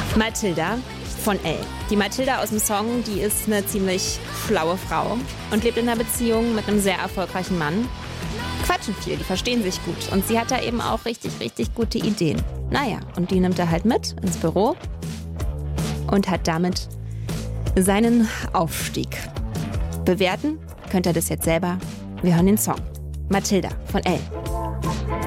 Mathilda von Elle. Die Mathilda aus dem Song, die ist eine ziemlich schlaue Frau und lebt in einer Beziehung mit einem sehr erfolgreichen Mann. Quatschen viel, die verstehen sich gut. Und sie hat da eben auch richtig, richtig gute Ideen. Naja, und die nimmt er halt mit ins Büro und hat damit seinen Aufstieg. Bewerten könnt ihr das jetzt selber. Wir hören den Song. Mathilda von Elle.